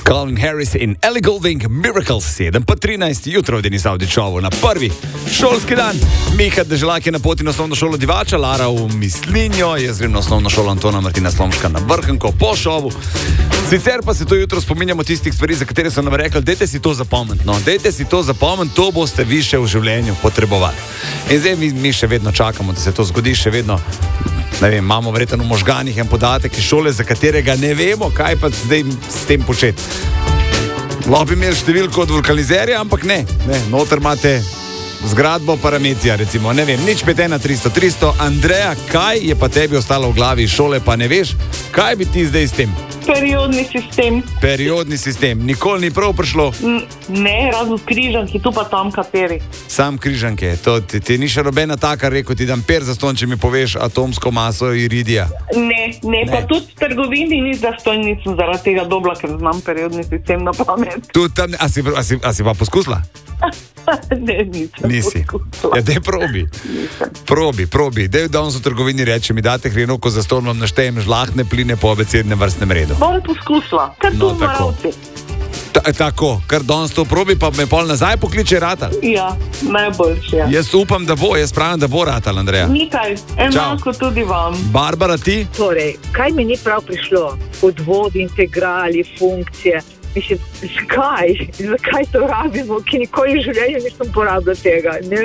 Calvin Harris in Ellie Goulding, Miracles 7:13 jutro v Denis Avdićovu na prvi šolski dan. Miha Deželak je na poti na osnovno šolo Divača, Lara v Mislinjo, jaz grem na osnovno šolo Antona Martina Slomška na Vrhunko po šovu. Sicer pa se to jutro spominjamo tistih stvari, za katere so nam rekli, dajte si to zapomniti, no, dajte si to zapomniti, to boste vi še v življenju potrebovali. In zdaj mi še vedno čakamo, da se to zgodi, še vedno, ne vem, imamo verjetno v možganih en podatek iz šole, za katerega ne vemo, kaj pa zdaj s tem početi. Lahko bi imeli številko od vulkanizerja, ampak ne, noter imate zgradbo Paramezija, recimo, ne vem, nič 51300. Andreja, kaj je pa tebi ostalo v glavi iz šole, pa ne veš, kaj bi ti zdaj s tem? Periodni sistem. Periodni sistem, nikoli ni prav prišlo? Ne, razen križanki, tu pa tam kaperi. Sam križanke, to ti ni še nobena taka, rekel ti dam per zastonj, če mi poveš atomsko maso iridija. Ne, pa tudi v trgovini ni zastonj, nisem zaradi tega dobla, ker znam periodni sistem na pamet. A si pa poskusila? Ne, nisem poskusila. Ja, daj probi. Daj danes v trgovini reči, mi date hrenovko za stol, vam naštejem žlahtne pline po abecednem vrstnem redu. Bom poskusila, kar tu v Moravci. Tako, kar danes to probi, pa me pol nazaj pokliče ratal. Ja, najboljši, ja. Jaz upam, da bo, jaz pravim, da bo ratal, Andreja. Nikaj, enako tudi vam. Barbara, ti? Torej, kaj mi ni prav prišlo? Odvodi, integrali, funkcije. Mislim, zakaj to rabimo, ki nikoli v življenju nisem porabila tega. Ne